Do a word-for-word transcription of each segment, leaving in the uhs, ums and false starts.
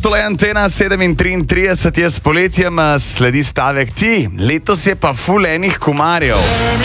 tole je Antena sedem triintrideset, jaz s poletjem sledi stavek ti. Letos je pa ful enih komarjev.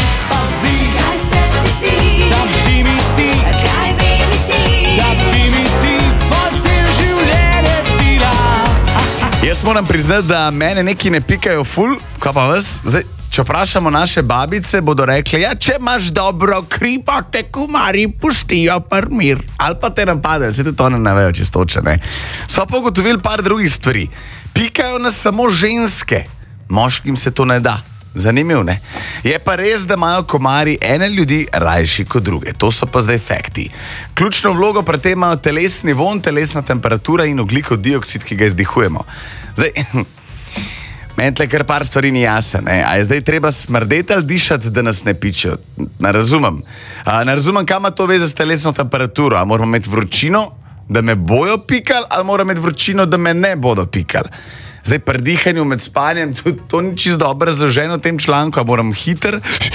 Jaz moram priznati, da mene neki ne pikajo ful, kaj pa vas? Zdaj, če vprašamo naše babice, bodo rekli, ja, če imaš dobro kri, pa te komarji pustijo par mir. Ali pa te napadejo, se te to ne navejo čistoče, ne. So pa ugotovili par drugih stvari. Pikajo nas samo ženske, moškim se to ne da. Zanimiv, ne? Je pa res, da imajo komarji ene ljudi rajši kot druge. To so pa zdaj fakti. Ključno vlogo pri tem imajo telesni vonj, telesna temperatura in ogljikov dioksid, ki ga izdihujemo. Zdaj, meni tle kar par stvari ni jasno, ne? A je zdaj treba smrdeti ali dišati, da nas ne pičejo? Ne razumem. A, ne razumem, kam ima to veze s telesno temperaturo. A moramo imeti vročino, da me bojo pikali, ali moram imeti vročino, da me ne bodo pikali? Zdaj, pri dihanju med spanjem, tudi to ni čisto dobro razloženo v tem članku, a moram hiter,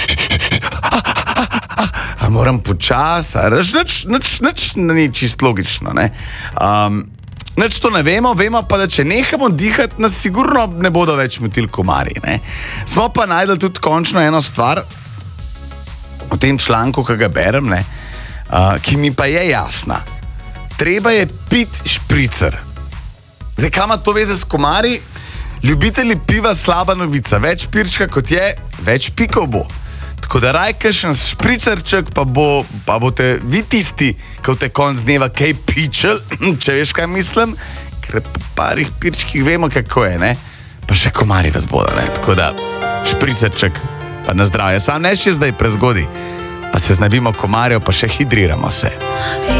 a moram počas, a reč, nič, nič, nič ni čisto logično, ne. Um, nič to ne vemo, vemo pa, da če nehamo dihati, nas sigurno ne bodo več motili komarji, ne. Smo pa najdeli tudi končno eno stvar v tem članku, ki ga berem, ne, uh, ki mi pa je jasna. Treba je piti špricer. Zdaj, kam ima to veze s komarji? Ljubitelji piva slaba novica. Več pirčka kot je, več pikov bo. Tako da raj kakšen špricerček, pa, bo, pa boste vi tisti, ki boste konc dneva kaj pičel, če veš, kaj mislim, ker po parih pirčkih vemo, kako je, ne? Pa še komarji vas bodo, ne? Tako da špricerček, pa na zdravje. Sam ne še zdaj prezgodi, pa se znabimo komarjev, pa še hidriramo se.